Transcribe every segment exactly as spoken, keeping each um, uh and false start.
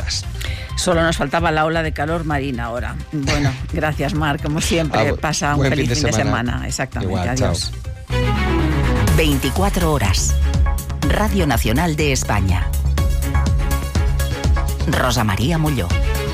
temperaturas. Solo nos faltaba la ola de calor marina ahora. Bueno, gracias, Marc, como siempre. Ah, Pasa un buen feliz fin de fin de semana. semana. Exactamente. Igual, Adiós. chao. veinticuatro horas. Radio Nacional de España. Rosa María Molló.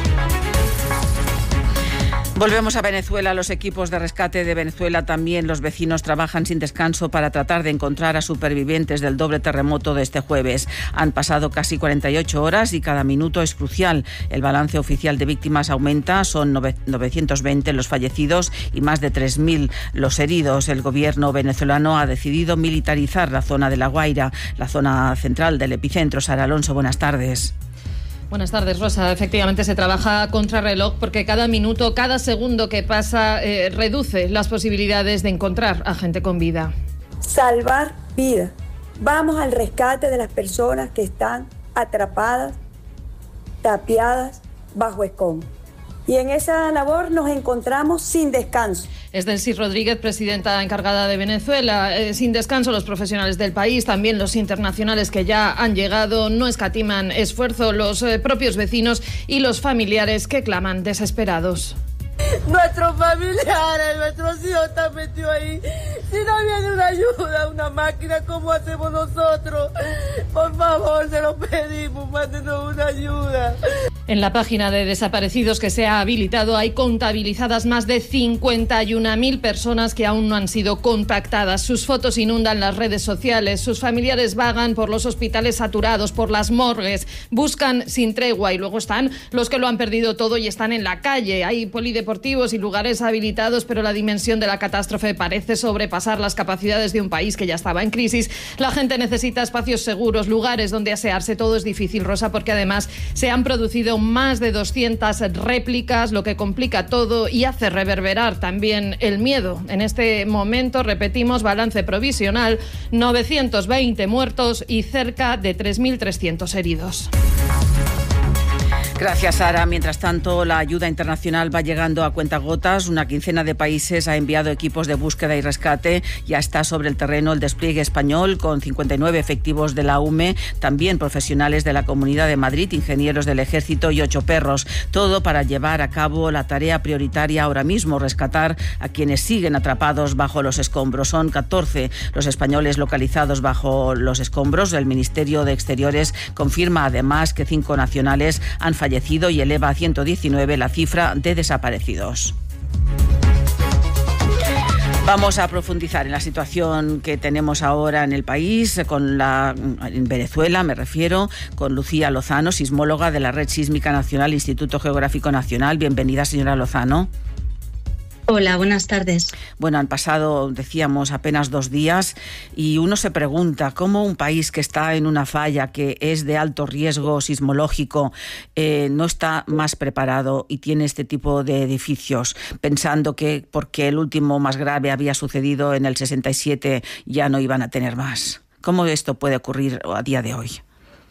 Volvemos a Venezuela. Los equipos de rescate de Venezuela, también los vecinos, trabajan sin descanso para tratar de encontrar a supervivientes del doble terremoto de este jueves. Han pasado casi cuarenta y ocho horas y cada minuto es crucial. El balance oficial de víctimas aumenta, son novecientos veinte los fallecidos y más de tres mil los heridos. El gobierno venezolano ha decidido militarizar la zona de La Guaira, la zona central del epicentro. Sara Alonso, buenas tardes. Buenas tardes, Rosa. Efectivamente se trabaja a contrarreloj porque cada minuto, cada segundo que pasa eh, reduce las posibilidades de encontrar a gente con vida. Salvar vidas. Vamos al rescate de las personas que están atrapadas, tapiadas bajo escombros. Y en esa labor nos encontramos sin descanso. Es Delcy Rodríguez, presidenta encargada de Venezuela. Eh, sin descanso los profesionales del país, también los internacionales que ya han llegado, no escatiman esfuerzo, los eh, propios vecinos y los familiares que claman desesperados. Nuestros familiares, nuestros hijos están metidos ahí. Si no viene una ayuda, una máquina, ¿cómo hacemos nosotros? Por favor, se lo pedimos, mándenos una ayuda. En la página de desaparecidos que se ha habilitado hay contabilizadas más de cincuenta y una mil personas que aún no han sido contactadas. Sus fotos inundan las redes sociales, sus familiares vagan por los hospitales saturados, por las morgues, buscan sin tregua, y luego están los que lo han perdido todo y están en la calle. Hay polideportivos y lugares habilitados, pero la dimensión de la catástrofe parece sobrepasar las capacidades de un país que ya estaba en crisis. La gente necesita espacios seguros, lugares donde asearse. Todo es difícil, Rosa, porque además se han producido más de doscientas réplicas, lo que complica todo y hace reverberar también el miedo. En este momento, repetimos, balance provisional, novecientos veinte muertos y cerca de tres mil trescientos heridos. Gracias, Sara. Mientras tanto, la ayuda internacional va llegando a cuentagotas. Una quincena de países ha enviado equipos de búsqueda y rescate. Ya está sobre el terreno el despliegue español, con cincuenta y nueve efectivos de la U M E, también profesionales de la Comunidad de Madrid, ingenieros del Ejército y ocho perros. Todo para llevar a cabo la tarea prioritaria ahora mismo, rescatar a quienes siguen atrapados bajo los escombros. Son catorce los españoles localizados bajo los escombros. El Ministerio de Exteriores confirma además que cinco nacionales han fallecido y eleva a ciento diecinueve la cifra de desaparecidos. Vamos a profundizar en la situación que tenemos ahora en el país, con la, en Venezuela me refiero, con Lucía Lozano, sismóloga de la Red Sísmica Nacional, Instituto Geográfico Nacional. Bienvenida, señora Lozano. Hola, buenas tardes. Bueno, han pasado, decíamos, apenas dos días y uno se pregunta cómo un país que está en una falla que es de alto riesgo sismológico eh, no está más preparado y tiene este tipo de edificios, pensando que porque el último más grave había sucedido en el sesenta y siete ya no iban a tener más. ¿Cómo esto puede ocurrir a día de hoy?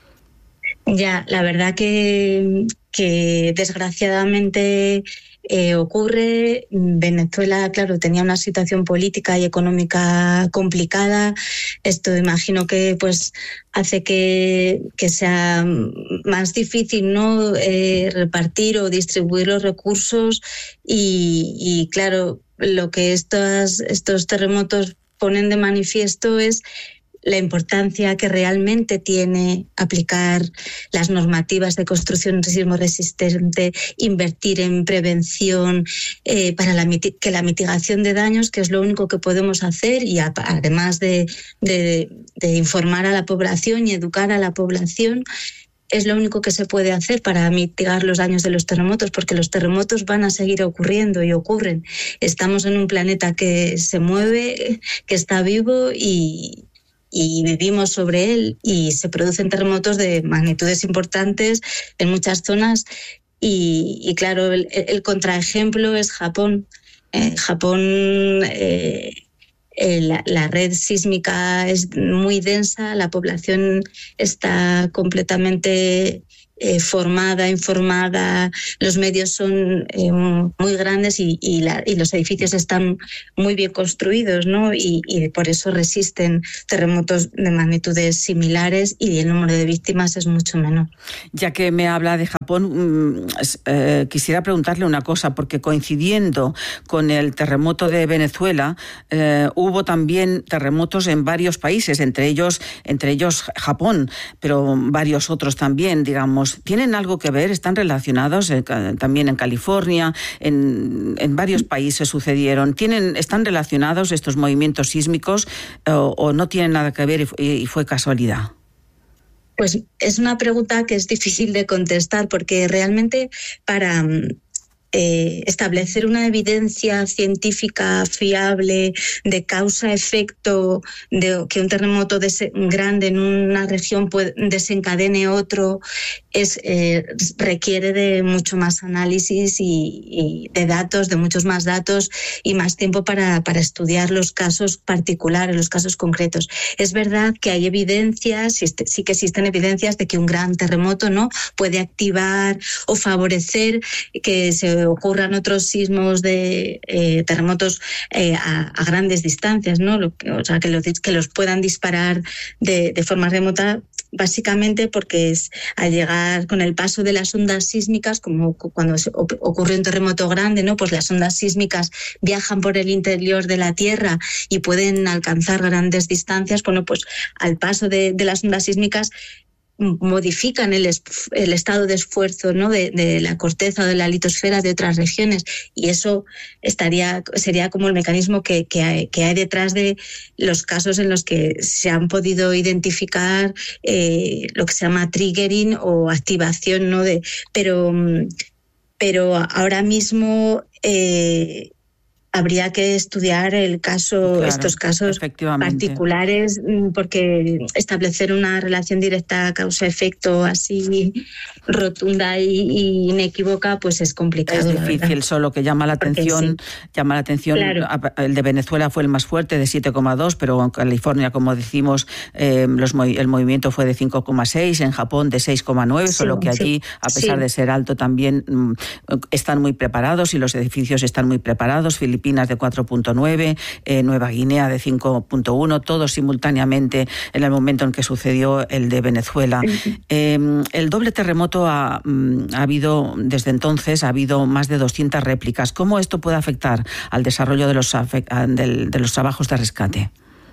Ya, la verdad que, que desgraciadamente eh, ocurre. Venezuela, claro, tenía una situación política y económica complicada. Esto imagino que pues hace que, que sea más difícil, ¿no? Eh, repartir o distribuir los recursos y, y claro, lo que estos, estos terremotos ponen de manifiesto es la importancia que realmente tiene aplicar las normativas de construcción sismo resistente, invertir en prevención eh, para la, que la mitigación de daños, que es lo único que podemos hacer, y a, además de, de, de informar a la población y educar a la población, es lo único que se puede hacer para mitigar los daños de los terremotos, porque los terremotos van a seguir ocurriendo y ocurren. Estamos en un planeta que se mueve, que está vivo y y vivimos sobre él, y se producen terremotos de magnitudes importantes en muchas zonas y, y claro, el, el contraejemplo es Japón. Eh, Japón, eh, eh, la, la red sísmica es muy densa, la población está completamente Eh, formada, informada, los medios son eh, muy grandes y, y, la, y los edificios están muy bien construidos, ¿no? Y, y por eso resisten terremotos de magnitudes similares y el número de víctimas es mucho menor. Ya que me habla de Japón, Japón, eh, quisiera preguntarle una cosa, porque coincidiendo con el terremoto de Venezuela, eh, hubo también terremotos en varios países, entre ellos, entre ellos Japón, pero varios otros también, digamos. ¿Tienen algo que ver? ¿Están relacionados? Eh, también en California, en, en varios países sucedieron. ¿Tienen, ¿Están relacionados estos movimientos sísmicos eh, o, o no tienen nada que ver y, y fue casualidad? Pues es una pregunta que es difícil de contestar, porque realmente para eh, establecer una evidencia científica fiable de causa-efecto, de que un terremoto des- grande en una región puede, desencadene otro, es, eh, requiere de mucho más análisis y, y de datos, de muchos más datos y más tiempo para, para estudiar los casos particulares, los casos concretos. Es verdad que hay evidencias, sí que existen evidencias de que un gran terremoto, ¿no?, puede activar o favorecer que se ocurran otros sismos de eh, terremotos eh, a, a grandes distancias, ¿no? Lo que, o sea, que los, que los puedan disparar de, de forma remota, básicamente porque es, al llegar con el paso de las ondas sísmicas, como cuando ocurre un terremoto grande, ¿no?, pues las ondas sísmicas viajan por el interior de la Tierra y pueden alcanzar grandes distancias. Bueno, pues al paso de, de las ondas sísmicas modifican el, el estado de esfuerzo, ¿no?, de, de la corteza o de la litosfera de otras regiones, y eso estaría sería como el mecanismo que, que, hay, que hay detrás de los casos en los que se han podido identificar eh, lo que se llama triggering o activación, ¿no? De, pero, pero ahora mismo eh, habría que estudiar el caso, claro, estos casos particulares, porque establecer una relación directa causa-efecto así rotunda y, y inequívoca, pues es complicado. Es difícil, solo que llama la atención, sí. llama la atención. Claro. El de Venezuela fue el más fuerte, de siete coma dos, pero en California, como decimos, eh, los, el movimiento fue de cinco coma seis, en Japón de seis coma nueve, sí, solo que allí, sí. a pesar sí. de ser alto, también mm, están muy preparados y los edificios están muy preparados. Filipinas de cuatro punto nueve, eh, Nueva Guinea de cinco punto uno, todos simultáneamente en el momento en que sucedió el de Venezuela. Uh-huh. Eh, el doble terremoto ha, ha habido, desde entonces, ha habido más de doscientas réplicas. ¿Cómo esto puede afectar al desarrollo de los, de, de los trabajos de rescate?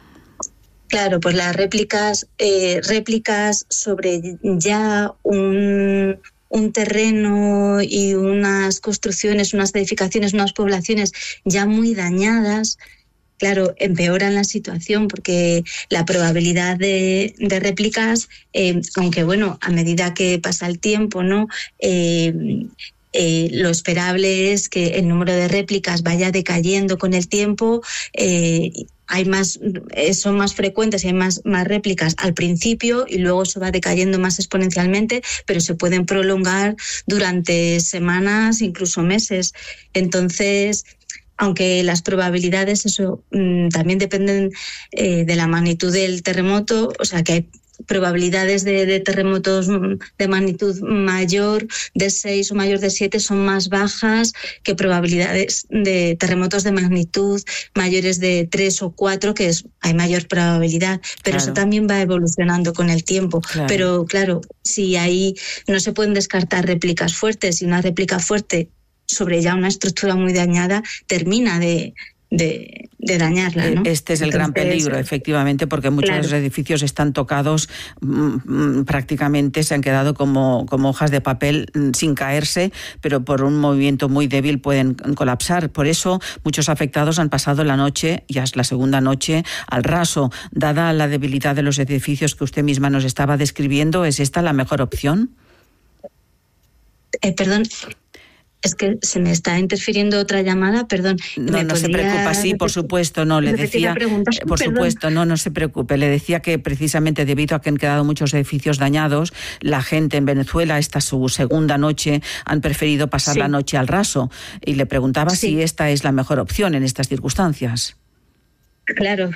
Claro, pues las réplicas, eh, réplicas sobre ya un... un terreno y unas construcciones, unas edificaciones, unas poblaciones ya muy dañadas, claro, empeoran la situación, porque la probabilidad de, de réplicas, eh, aunque bueno, a medida que pasa el tiempo, ¿no?, eh, Eh, lo esperable es que el número de réplicas vaya decayendo con el tiempo. Eh, hay más, son más frecuentes y hay más, más réplicas al principio, y luego eso va decayendo más exponencialmente, pero se pueden prolongar durante semanas, incluso meses. Entonces, aunque las probabilidades eso mmm, también dependen eh, de la magnitud del terremoto, o sea que hay probabilidades de, de terremotos de magnitud mayor de seis o mayor de siete son más bajas que probabilidades de terremotos de magnitud mayores de tres o cuatro, que es, hay mayor probabilidad, pero claro. eso también va evolucionando con el tiempo. Claro. Pero claro, si ahí no se pueden descartar réplicas fuertes, y una réplica fuerte sobre ya una estructura muy dañada termina de De, de dañarla, ¿no? Este es el Entonces, gran peligro, efectivamente, porque muchos claro. de los edificios están tocados, mmm, prácticamente se han quedado como, como hojas de papel mmm, sin caerse, pero por un movimiento muy débil pueden colapsar. Por eso muchos afectados han pasado la noche, ya es la segunda noche, al raso. Dada la debilidad de los edificios que usted misma nos estaba describiendo, ¿es esta la mejor opción? Eh, perdón... Es que se me está interfiriendo otra llamada, perdón. No, no se preocupa, sí, por supuesto, no, le decía, por supuesto, no, no se preocupe, le decía que precisamente debido a que han quedado muchos edificios dañados, la gente en Venezuela, esta su segunda noche, han preferido pasar sí. la noche al raso, y le preguntaba sí. si esta es la mejor opción en estas circunstancias. Claro,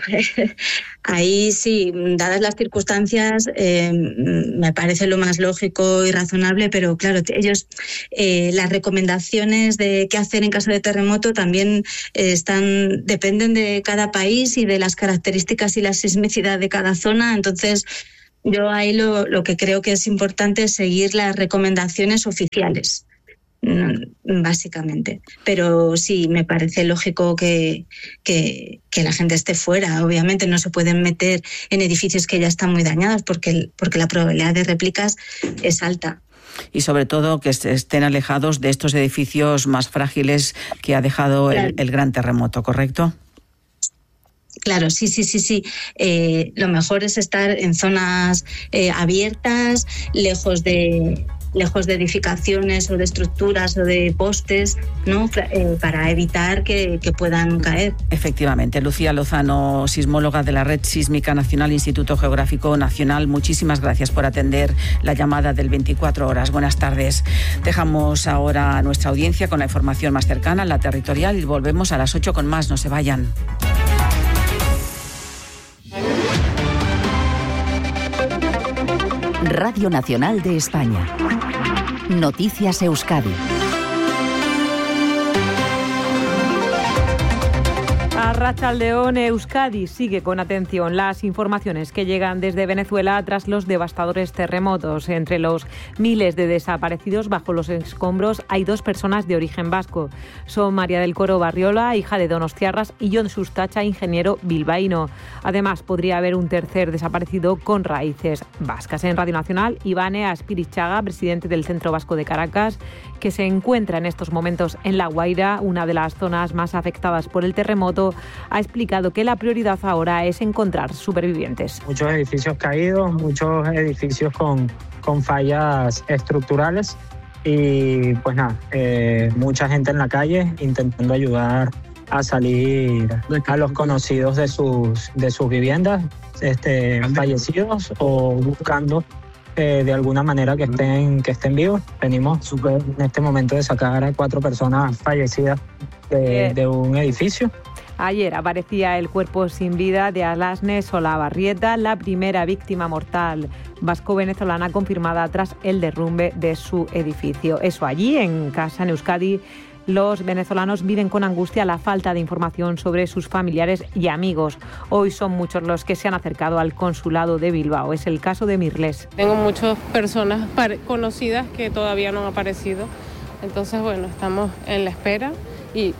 ahí sí, dadas las circunstancias, eh, me parece lo más lógico y razonable, pero claro, ellos, eh, las recomendaciones de qué hacer en caso de terremoto también eh, están dependen de cada país y de las características y la sismicidad de cada zona, entonces yo ahí lo, lo que creo que es importante es seguir las recomendaciones oficiales, básicamente. Pero sí, me parece lógico que, que, que la gente esté fuera. Obviamente no se pueden meter en edificios que ya están muy dañados porque, porque la probabilidad de réplicas es alta. Y sobre todo que estén alejados de estos edificios más frágiles que ha dejado el, el gran terremoto, ¿correcto? Claro, sí, sí, sí, sí. Eh, lo mejor es estar en zonas eh, abiertas, lejos de lejos de edificaciones o de estructuras o de postes, ¿no? Eh, para evitar que, que puedan caer. Efectivamente. Lucía Lozano, sismóloga de la Red Sísmica Nacional, Instituto Geográfico Nacional, muchísimas gracias por atender la llamada del veinticuatro horas. Buenas tardes. Dejamos ahora a nuestra audiencia con la información más cercana, la territorial, y volvemos a las ocho con más. No se vayan. Radio Nacional de España. Noticias Euskadi. Arratsaldeon, Euskadi sigue con atención las informaciones que llegan desde Venezuela tras los devastadores terremotos. Entre los miles de desaparecidos bajo los escombros hay dos personas de origen vasco. Son María del Coro Barriola, hija de donostiarras, y Jon Sustacha, ingeniero bilbaíno. Además, podría haber un tercer desaparecido con raíces vascas. En Radio Nacional, Ivane Aspirichaga, presidente del Centro Vasco de Caracas, que se encuentra en estos momentos en La Guaira, una de las zonas más afectadas por el terremoto, ha explicado que la prioridad ahora es encontrar supervivientes. Muchos edificios caídos, muchos edificios con, con fallas estructurales y pues nada, eh, mucha gente en la calle intentando ayudar a salir a los conocidos de sus, de sus viviendas, este, fallecidos o buscando Eh, de alguna manera que estén, que estén vivos. Venimos en este momento de sacar a cuatro personas fallecidas de, de un edificio. Ayer aparecía el cuerpo sin vida de Alasne Solabarrieta, la primera víctima mortal vasco-venezolana confirmada tras el derrumbe de su edificio. Eso allí, en casa, en Euskadi, los venezolanos viven con angustia la falta de información sobre sus familiares y amigos. Hoy son muchos los que se han acercado al consulado de Bilbao. Es el caso de Mirles. Tengo muchas personas conocidas que todavía no han aparecido. Entonces, bueno, estamos en la espera y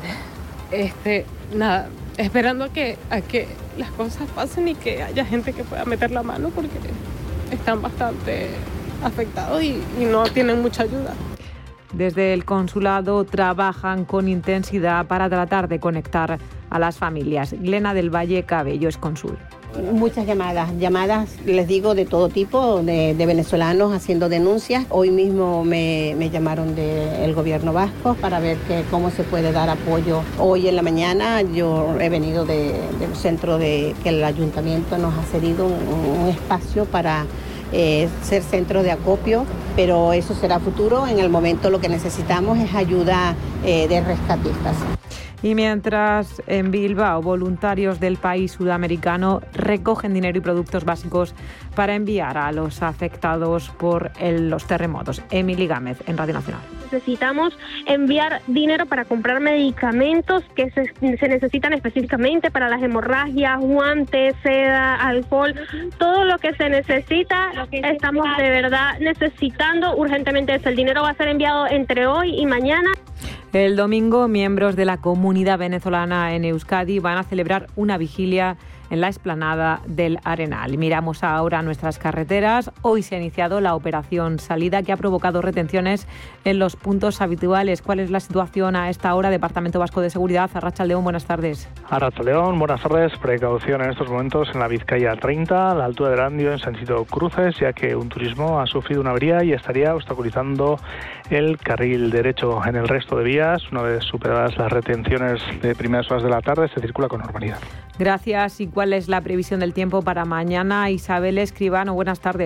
este, nada, esperando a que, a que las cosas pasen y que haya gente que pueda meter la mano porque están bastante afectados y, y no tienen mucha ayuda. Desde el consulado trabajan con intensidad para tratar de conectar a las familias. Glena del Valle Cabello es cónsul. Muchas llamadas, llamadas, les digo, de todo tipo, de, de venezolanos haciendo denuncias. Hoy mismo me, me llamaron del gobierno vasco para ver que, cómo se puede dar apoyo. Hoy en la mañana yo he venido de, del centro de que el ayuntamiento nos ha cedido un, un espacio para Eh, ser centro de acopio, pero eso será futuro. En el momento lo que necesitamos es ayuda eh, de rescatistas. Y mientras en Bilbao voluntarios del país sudamericano recogen dinero y productos básicos para enviar a los afectados por el, los terremotos. Emily Gámez, en Radio Nacional. Necesitamos enviar dinero para comprar medicamentos que se, se necesitan específicamente para las hemorragias, guantes, seda, alcohol, todo lo que se necesita. Estamos de verdad necesitando urgentemente eso. El dinero va a ser enviado entre hoy y mañana. El domingo, miembros de la comunidad venezolana en Euskadi van a celebrar una vigilia en la explanada del Arenal. Miramos ahora nuestras carreteras. Hoy se ha iniciado la operación Salida, que ha provocado retenciones en los puntos habituales. ¿Cuál es la situación a esta hora? Departamento Vasco de Seguridad. Arratsaldeon, buenas tardes. Arratsaldeon, buenas tardes. Precaución en estos momentos en la Vizcaya treinta, a la altura de Erandio, en sentido cruces, ya que un turismo ha sufrido una avería y estaría obstaculizando el carril derecho. En el resto de vías, una vez superadas las retenciones de primeras horas de la tarde, se circula con normalidad. Gracias. ¿Y cuál es la previsión del tiempo para mañana? Isabel Escribano, buenas tardes.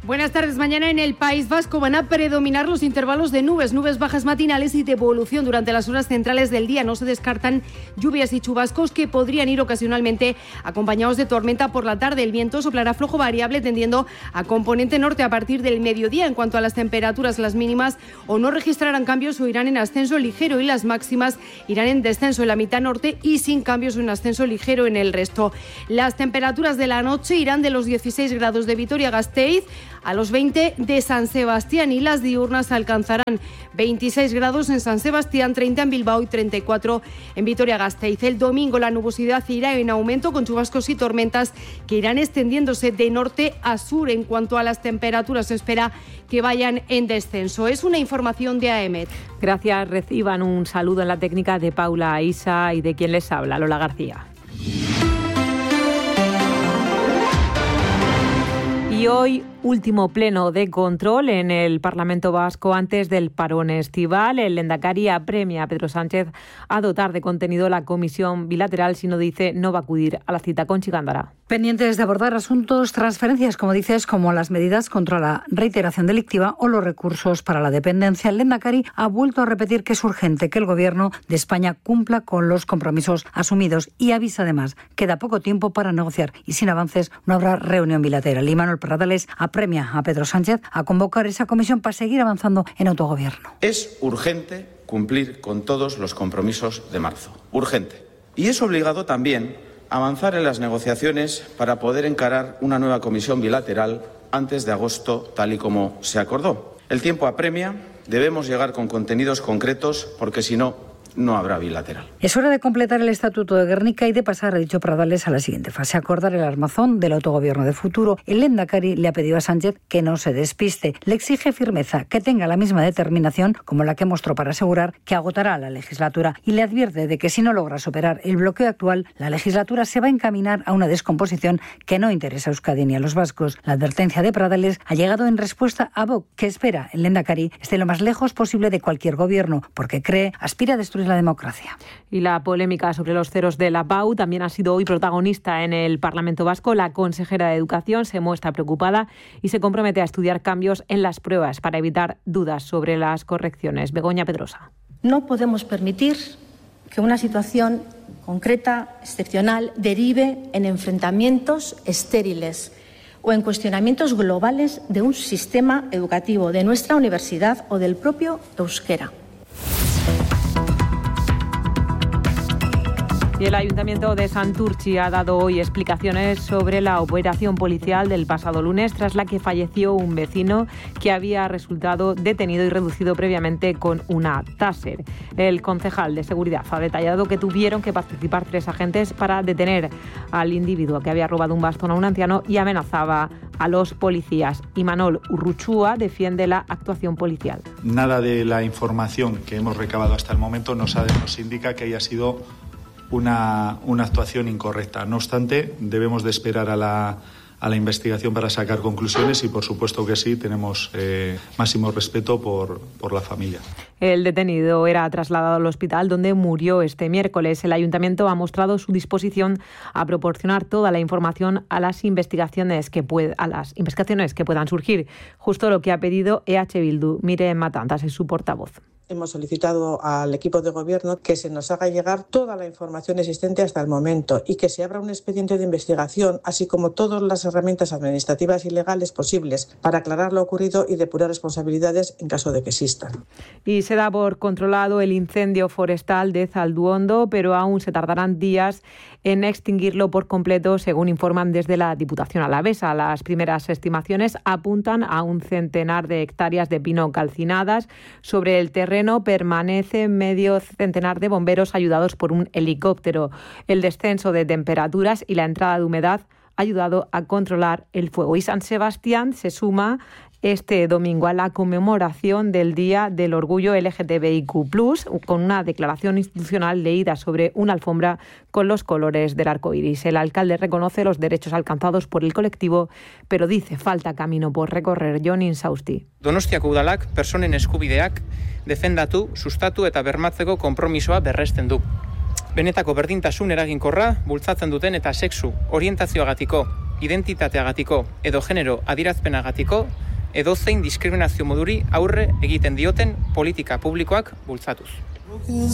Buenas tardes. Mañana en el País Vasco van a predominar los intervalos de nubes, nubes bajas matinales y de evolución durante las horas centrales del día. No se descartan lluvias y chubascos que podrían ir ocasionalmente acompañados de tormenta por la tarde. El viento soplará flojo variable tendiendo a componente norte a partir del mediodía. En cuanto a las temperaturas, las mínimas o no registrarán cambios o irán en ascenso ligero y las máximas irán en descenso en la mitad norte y sin cambios o en ascenso ligero en el resto. Las temperaturas de la noche irán de los dieciséis grados de Vitoria-Gasteiz a los veinte de San Sebastián y las diurnas alcanzarán veintiséis grados en San Sebastián, treinta en Bilbao y treinta y cuatro en Vitoria-Gasteiz. El domingo la nubosidad irá en aumento con chubascos y tormentas que irán extendiéndose de norte a sur. En cuanto a las temperaturas, se espera que vayan en descenso. Es una información de A E M E T. Gracias. Reciban un saludo en la técnica de Paula Isa y de quien les habla, Lola García. Y hoy, último pleno de control en el Parlamento Vasco antes del parón estival. El lehendakari apremia a Pedro Sánchez a dotar de contenido la comisión bilateral. Si no dice, no va a acudir a la cita con Gándara. Pendientes de abordar asuntos, transferencias, como dices, como las medidas contra la reiteración delictiva o los recursos para la dependencia. El lehendakari ha vuelto a repetir que es urgente que el Gobierno de España cumpla con los compromisos asumidos y avisa además que da poco tiempo para negociar y sin avances no habrá reunión bilateral. Y Manuel Pradales apremia a Pedro Sánchez a convocar esa comisión para seguir avanzando en autogobierno. Es urgente cumplir con todos los compromisos de marzo. Urgente. Y es obligado también avanzar en las negociaciones para poder encarar una nueva comisión bilateral antes de agosto, tal y como se acordó. El tiempo apremia, debemos llegar con contenidos concretos porque si no, no habrá bilateral. Es hora de completar el Estatuto de Gernika y de pasar, ha dicho Pradales, a la siguiente fase, acordar el armazón del autogobierno de futuro. El lehendakari le ha pedido a Sánchez que no se despiste. Le exige firmeza, que tenga la misma determinación como la que mostró para asegurar que agotará la legislatura y le advierte de que si no logra superar el bloqueo actual, la legislatura se va a encaminar a una descomposición que no interesa a Euskadi ni a los vascos. La advertencia de Pradales ha llegado en respuesta a Vox, que espera el lehendakari esté lo más lejos posible de cualquier gobierno, porque cree, aspira a destruir la democracia. Y la polémica sobre los ceros de la P A U también ha sido hoy protagonista en el Parlamento Vasco. La consejera de Educación se muestra preocupada y se compromete a estudiar cambios en las pruebas para evitar dudas sobre las correcciones. Begoña Pedrosa. No podemos permitir que una situación concreta, excepcional, derive en enfrentamientos estériles o en cuestionamientos globales de un sistema educativo, de nuestra universidad o del propio euskera. Y el Ayuntamiento de Santurtzi ha dado hoy explicaciones sobre la operación policial del pasado lunes, tras la que falleció un vecino que había resultado detenido y reducido previamente con una taser. El concejal de Seguridad ha detallado que tuvieron que participar tres agentes para detener al individuo que había robado un bastón a un anciano y amenazaba a los policías. Imanol Urruchúa defiende la actuación policial. Nada de la información que hemos recabado hasta el momento nos, ha, nos indica que haya sido Una, una actuación incorrecta. No obstante, debemos de esperar a la, a la investigación para sacar conclusiones y, por supuesto que sí, tenemos eh, máximo respeto por, por la familia. El detenido era trasladado al hospital donde murió este miércoles. El Ayuntamiento ha mostrado su disposición a proporcionar toda la información a las investigaciones que, pued, a las investigaciones que puedan surgir. Justo lo que ha pedido E H Bildu. Miren Matanzas es su portavoz. Hemos solicitado al equipo de gobierno que se nos haga llegar toda la información existente hasta el momento y que se abra un expediente de investigación, así como todas las herramientas administrativas y legales posibles para aclarar lo ocurrido y depurar responsabilidades en caso de que existan. Y se da por controlado el incendio forestal de Zalduondo, pero aún se tardarán días en extinguirlo por completo, según informan desde la Diputación alavesa. Las primeras estimaciones apuntan a un centenar de hectáreas de pino calcinadas. Sobre el terreno permanece medio centenar de bomberos ayudados por un helicóptero. El descenso de temperaturas y la entrada de humedad ha ayudado a controlar el fuego. Y San Sebastián se suma este domingo a la conmemoración del Día del Orgullo L G T B I Q plus, con una declaración institucional leída sobre una alfombra con los colores del arco iris. El alcalde reconoce los derechos alcanzados por el colectivo, pero dice falta camino por recorrer. Jon Insausti. Donostiako udalak pertsonen eskubideak defendatu, sustatu eta bermatzeko konpromisoa berresten du. Benetako berdintasun eraginkorra bultzatzen duten eta sexu orientazioagatiko identitateagatiko edo genero adierazpenagatiko edozein diskriminazio moduri aurre egiten dioten politika publikoak bultzatuz.